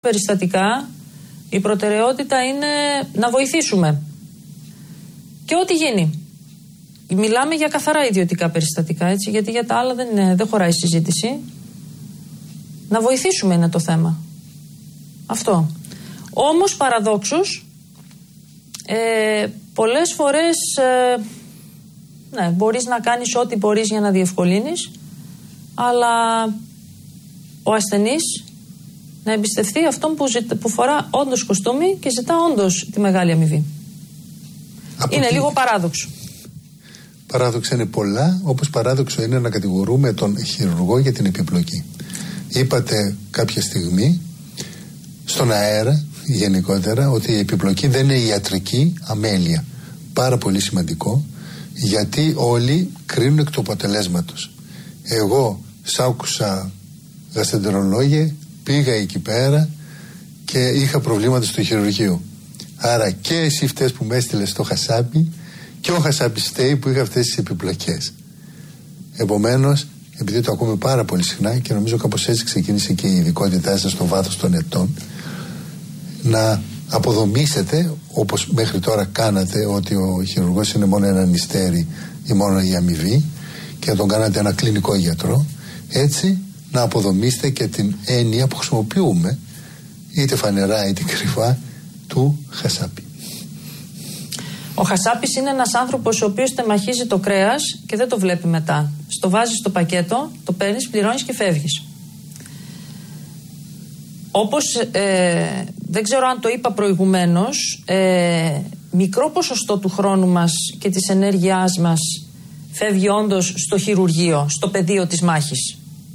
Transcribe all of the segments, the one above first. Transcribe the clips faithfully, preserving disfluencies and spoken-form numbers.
περιστατικά η προτεραιότητα είναι να βοηθήσουμε. Και ό,τι γίνει. Μιλάμε για καθαρά ιδιωτικά περιστατικά, έτσι, γιατί για τα άλλα δεν, είναι, δεν χωράει συζήτηση. Να βοηθήσουμε είναι το θέμα. Αυτό. Όμως παραδόξως ε, πολλές φορές ε, ναι, μπορείς να κάνεις ό,τι μπορείς για να διευκολύνεις, αλλά ο ασθενής να εμπιστευτεί αυτόν που, ζητα, που φορά όντως κοστούμι και ζητά όντως τη μεγάλη αμοιβή. Από είναι τι... λίγο παράδοξο. Παράδοξα είναι πολλά, όπως παράδοξο είναι να κατηγορούμε τον χειρουργό για την επιπλοκή. Είπατε κάποια στιγμή στον αέρα γενικότερα ότι η επιπλοκή δεν είναι ιατρική αμέλεια. Πάρα πολύ σημαντικό, γιατί όλοι κρίνουν εκ του αποτελέσματος. Εγώ σ' άκουσα γαστρεντερολόγε, πήγα εκεί πέρα και είχα προβλήματα στο χειρουργείο. Άρα και εσύ φταίς που με έστειλες στο χασάπι και ο χασάπης φταίει που είχα αυτές τις επιπλοκές. Επομένως, επειδή το ακούμε πάρα πολύ συχνά και νομίζω κάπως έτσι ξεκίνησε και η ειδικότητά σας στο βάθος των ετών, να αποδομήσετε όπως μέχρι τώρα κάνατε, ότι ο χειρουργός είναι μόνο ένα μυστέρι ή μόνο η αμοιβή, και να τον κάνατε ένα κλινικό γιατρό. Έτσι να αποδομήσετε και την έννοια που χρησιμοποιούμε, είτε φανερά είτε κρυφά, του χασάπι. Ο χασάπης είναι ένας άνθρωπος ο οποίος τεμαχίζει το κρέας και δεν το βλέπει μετά. Στο βάζεις στο πακέτο, το παίρνεις, πληρώνεις και φεύγεις. Όπως ε, δεν ξέρω αν το είπα προηγουμένως, ε, μικρό ποσοστό του χρόνου μας και της ενέργειάς μας φεύγει όντως στο χειρουργείο, στο πεδίο της μάχης.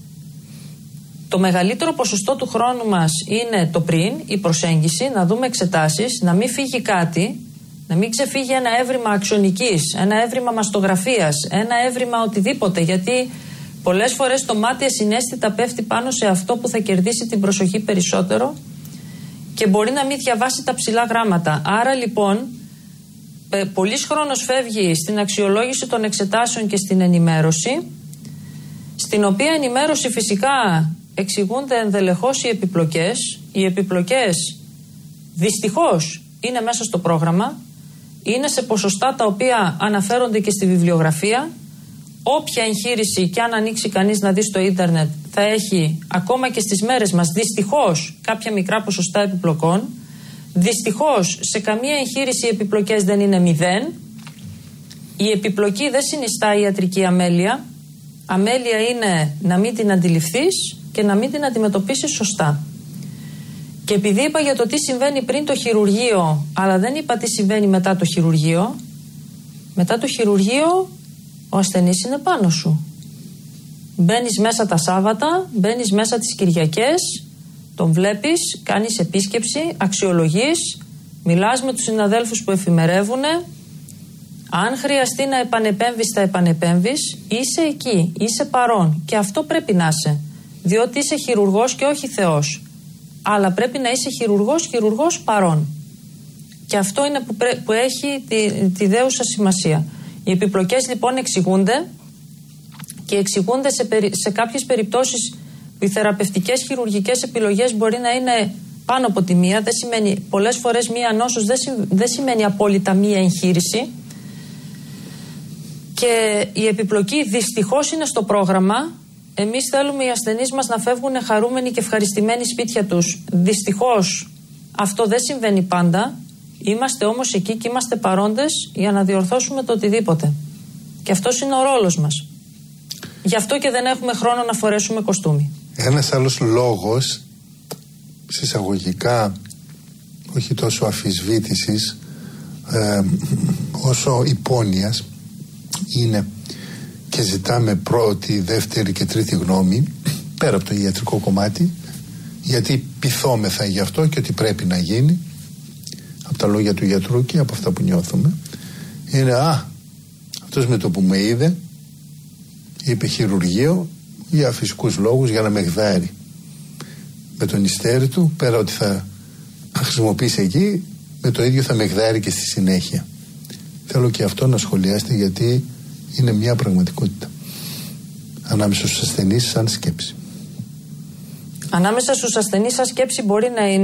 Το μεγαλύτερο ποσοστό του χρόνου μας είναι το πριν, η προσέγγιση, να δούμε εξετάσεις, να μην φύγει κάτι, να μην ξεφύγει ένα έβριμα αξονικής, ένα έβριμα μαστογραφίας, ένα έβριμα οτιδήποτε, γιατί πολλές φορές το μάτι ασυναίσθητα πέφτει πάνω σε αυτό που θα κερδίσει την προσοχή περισσότερο και μπορεί να μην διαβάσει τα ψηλά γράμματα. Άρα λοιπόν, πολύς χρόνος φεύγει στην αξιολόγηση των εξετάσεων και στην ενημέρωση, στην οποία ενημέρωση φυσικά εξηγούνται ενδελεχώς οι επιπλοκές. Οι επιπλοκές δυστυχώς είναι μέσα στο πρόγραμμα, είναι σε ποσοστά τα οποία αναφέρονται και στη βιβλιογραφία. Όποια εγχείρηση και αν ανοίξει κανείς να δει στο ίντερνετ θα έχει ακόμα και στις μέρες μας δυστυχώς κάποια μικρά ποσοστά επιπλοκών. Δυστυχώς σε καμία εγχείρηση οι επιπλοκές δεν είναι μηδέν. Η επιπλοκή δεν συνιστά ιατρική αμέλεια. Αμέλεια είναι να μην την αντιληφθείς και να μην την αντιμετωπίσεις σωστά. Και επειδή είπα για το τι συμβαίνει πριν το χειρουργείο, αλλά δεν είπα τι συμβαίνει μετά το χειρουργείο, μετά το χειρουργείο ο ασθενής είναι πάνω σου. Μπαίνεις μέσα τα Σάββατα, μπαίνεις μέσα τις Κυριακές, τον βλέπεις, κάνεις επίσκεψη, αξιολογείς, μιλάς με τους συναδέλφους που εφημερεύουνε. Αν χρειαστεί να επανεπέμβεις, θα επανεπέμβεις. Είσαι εκεί, είσαι παρόν. Και αυτό πρέπει να είσαι. Διότι είσαι χειρουργός και όχι Θεός. Αλλά πρέπει να είσαι χειρουργός, χειρουργός παρόν. Και αυτό είναι που, πρέ, που έχει τη, τη δέουσα σημασία. Οι επιπλοκές λοιπόν εξηγούνται και εξηγούνται σε, περι, σε κάποιες περιπτώσεις που οι θεραπευτικές χειρουργικές επιλογές μπορεί να είναι πάνω από τη μία. Δεν σημαίνει, πολλές φορές μία νόσος δεν, δεν σημαίνει απόλυτα μία εγχείρηση. Και η επιπλοκή δυστυχώς είναι στο πρόγραμμα. Εμείς θέλουμε οι ασθενείς μας να φεύγουν χαρούμενοι και ευχαριστημένοι σπίτια τους. Δυστυχώς αυτό δεν συμβαίνει πάντα. Είμαστε όμως εκεί και είμαστε παρόντες για να διορθώσουμε το οτιδήποτε. Και αυτός είναι ο ρόλος μας. Γι' αυτό και δεν έχουμε χρόνο να φορέσουμε κοστούμι. Ένας άλλος λόγος, συσσαγωγικά, όχι τόσο αφισβήτησης ε, όσο υπόνοιας, είναι και ζητάμε πρώτη, δεύτερη και τρίτη γνώμη πέρα από το ιατρικό κομμάτι, γιατί πειθόμεθα γι' αυτό και ότι πρέπει να γίνει από τα λόγια του γιατρού και από αυτά που νιώθουμε, είναι α, αυτός με το που με είδε είπε χειρουργείο για φυσικούς λόγους, για να με γδάρει με τον ιστέρι του, πέρα ότι θα χρησιμοποιήσει εκεί, με το ίδιο θα με γδάρει και στη συνέχεια. Θέλω και αυτό να σχολιάσετε, γιατί είναι μια πραγματικότητα ανάμεσα στους ασθενείς σαν σκέψη. Ανάμεσα στους ασθενείς σαν σκέψη μπορεί να είναι